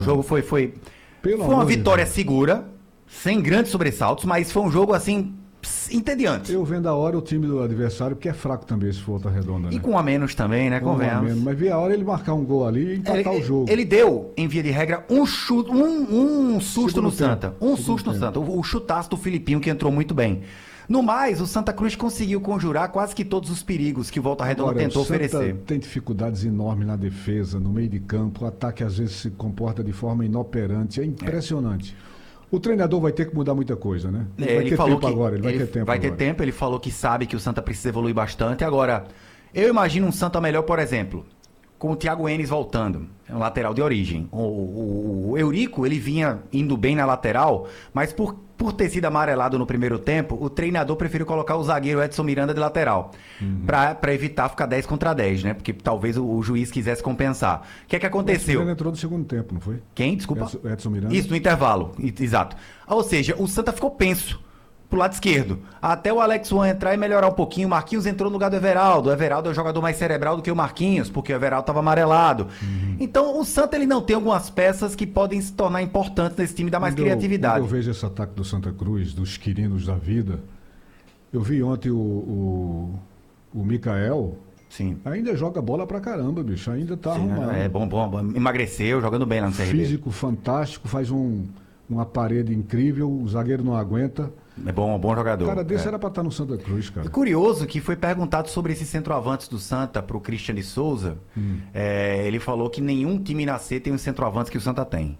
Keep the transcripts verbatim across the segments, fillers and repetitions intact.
O jogo foi, foi, Pelo foi uma amor de vitória Deus. segura, sem grandes sobressaltos, mas foi um jogo assim, ps- entediante. Eu vendo a hora o time do adversário, que é fraco também esse Volta Redonda, né? E com um a menos também, né? Com um a Convenhamos. menos. Mas vi a hora ele marcar um gol ali e empatar Ele, o jogo. ele deu, em via de regra, um chute, um, um susto Segundo no tempo. Santa. Um Segundo susto no tempo. Santa. O, o chutaço do Filipinho, que entrou muito bem. No mais, o Santa Cruz conseguiu conjurar quase que todos os perigos que o Volta Redonda Agora, tentou o Santa oferecer. tem dificuldades enormes na defesa, no meio de campo. O ataque às vezes se comporta de forma inoperante. É impressionante. O treinador vai ter que mudar muita coisa, né? É, vai ele ter falou tempo que agora, ele vai ele ter tempo vai ter agora. tempo, ele falou que sabe que o Santa precisa evoluir bastante. Agora, eu imagino um Santa melhor, por exemplo, com o Thiago Enes voltando, é um lateral de origem. O, o, o Eurico, ele vinha indo bem na lateral, mas por, por ter sido amarelado no primeiro tempo, o treinador preferiu colocar o zagueiro Edson Miranda de lateral, Uhum. pra, pra evitar ficar dez contra dez, né? Porque talvez o, o juiz quisesse compensar. O que é que O Edson aconteceu? Miranda entrou no segundo tempo, não foi? Quem? Desculpa. Edson, Edson Miranda. Isso, no intervalo, I- exato. Ou seja, o Santa ficou penso pro lado esquerdo. Até o Alex Juan entrar e melhorar um pouquinho. O Marquinhos entrou no lugar do Everaldo. O Everaldo é um jogador mais cerebral do que o Marquinhos, porque o Everaldo estava amarelado. Uhum. Então, o Santa ele não tem algumas peças que podem se tornar importantes nesse time, dar mais Quando eu- criatividade. Quando eu vejo esse ataque do Santa Cruz, dos quirinos da vida, eu vi ontem o, o, o Mikael, Sim. ainda joga bola pra caramba, bicho. Ainda tá Sim, arrumado. é bom, bom, bom. Emagreceu, jogando bem lá no C R B. Físico fantástico, faz um, uma parede incrível, o zagueiro não aguenta. É bom, bom jogador. O cara desse É. era pra estar no Santa Cruz, E cara. curioso que foi perguntado sobre esses centroavantes do Santa pro Christian de Souza. Hum. É, ele falou que nenhum time na C tem os centroavantes que o Santa tem.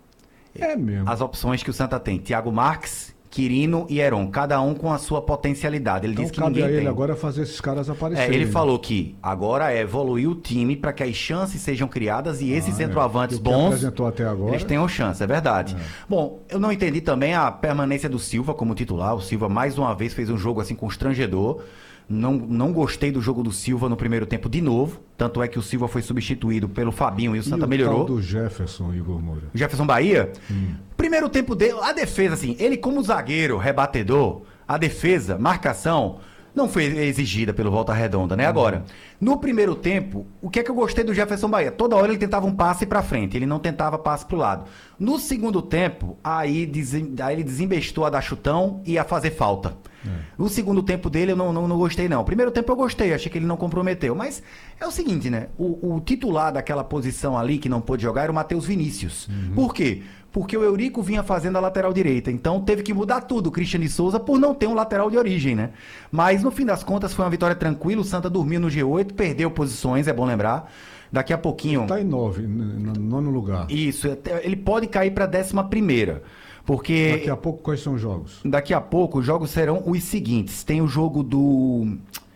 É mesmo. As opções que o Santa tem: Thiago Marques, Quirino e Heron, cada um com a sua potencialidade. Ele Então disse que cabe ninguém a ele tem. agora fazer esses caras É, aparecerem. ele né? falou que agora é evoluir o time para que as chances sejam criadas e esses Ah, é. centroavantes Porque o que bons apresentou até agora. eles tenham chance, é verdade. Bom, eu não entendi também a permanência do Silva como titular. O Silva mais uma vez fez um jogo assim constrangedor. Não, não gostei do jogo do Silva no primeiro tempo de novo. Tanto é que o Silva foi substituído pelo Fabinho e o E Santa o melhorou. tal do Jefferson, Igor Moura. O Jefferson Bahia, primeiro tempo dele, a defesa, assim, ele como zagueiro, rebatedor, a defesa, marcação, não foi exigida pelo Volta Redonda, né? Agora, no primeiro tempo, o que é que eu gostei do Jefferson Bahia? Toda hora ele tentava um passe pra frente, ele não tentava passe pro lado. No segundo tempo, aí, desem- aí ele desembestou a dar chutão e a fazer falta. O segundo tempo dele eu não, não, não gostei, não. O primeiro tempo eu gostei, achei que ele não comprometeu. Mas é o seguinte, né? O, o titular daquela posição ali que não pôde jogar era o Matheus Vinícius. Por quê? Porque o Eurico vinha fazendo a lateral direita. Então teve que mudar tudo o Christian de Souza por não ter um lateral de origem, né? Mas no fim das contas foi uma vitória tranquila. O Santa dormiu no G oito, perdeu posições, é bom lembrar. Daqui a pouquinho. Tá em nove, n- n- nono lugar. Isso, até- ele pode cair para a décima primeira. Porque. Daqui a pouco, quais são os jogos? Daqui a pouco os jogos serão os seguintes. Tem o jogo do.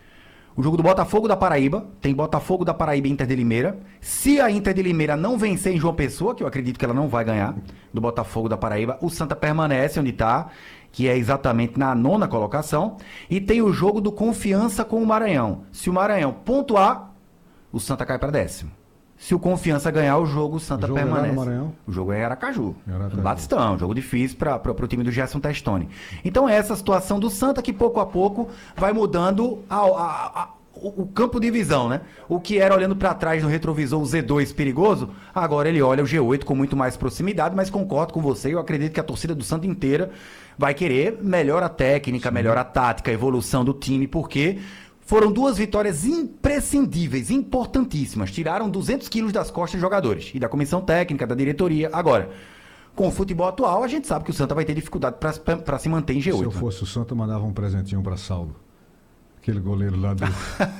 O jogo do Botafogo da Paraíba. Tem Botafogo da Paraíba e Inter de Limeira. Se a Inter de Limeira não vencer em João Pessoa, que eu acredito que ela não vai ganhar, do Botafogo da Paraíba, o Santa permanece onde está, que é exatamente na nona colocação. E tem o jogo do Confiança com o Maranhão. Se o Maranhão pontuar, o Santa cai para décimo. Se o Confiança ganhar o jogo, o Santa O jogo é lá no permanece. Maranhão? O jogo é em Aracaju. Em Aracaju. No Batistão, jogo difícil para o time do Gerson Testoni. Então é essa situação do Santa que pouco a pouco vai mudando a- a- a- o, o campo de visão, né? O que era olhando para trás no retrovisor o Z dois perigoso, agora ele olha o G oito com muito mais proximidade, mas concordo com você, eu acredito que a torcida do Santa inteira vai querer melhor a técnica, melhor a tática, a evolução do time, porque foram duas vitórias imprescindíveis, importantíssimas. Tiraram duzentos quilos das costas dos jogadores e da comissão técnica, da diretoria. Agora, com o futebol atual, a gente sabe que o Santa vai ter dificuldade para se manter em G Se oito. eu fosse o Santa, eu mandava um presentinho para Saulo. Aquele goleiro lá do...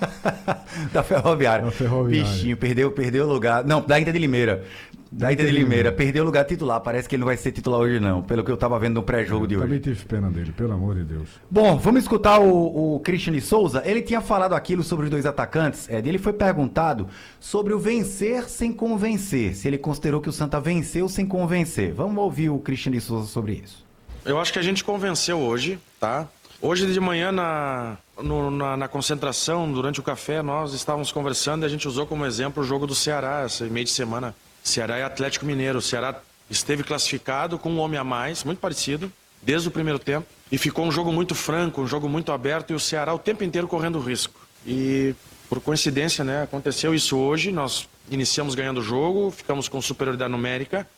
Da Ferroviária. Da Ferroviária. Bichinho, perdeu, perdeu o lugar. Não, da Inter de Limeira. Da Inter de Limeira. Perdeu o lugar titular. Parece que ele não vai ser titular hoje, não. Pelo que eu tava vendo no pré-jogo de hoje. Também tive pena dele, pelo amor de Deus. Bom, vamos escutar o, o Christian de Souza. Ele tinha falado aquilo sobre os dois atacantes. É, ele foi perguntado sobre o vencer sem convencer. Se ele considerou que o Santa venceu sem convencer. Vamos ouvir o Christian de Souza sobre isso. Eu acho que a gente convenceu hoje, tá? Hoje de manhã, na, no- na, na concentração, durante o café, nós estávamos conversando e a gente usou como exemplo o jogo do Ceará, esse meio de semana. Ceará e Atlético Mineiro. O Ceará esteve classificado com um homem a mais, muito parecido, desde o primeiro tempo. E ficou um jogo muito franco, um jogo muito aberto e o Ceará o tempo inteiro correndo risco. E, por coincidência, né, aconteceu isso hoje. Nós iniciamos ganhando o jogo, ficamos com superioridade numérica.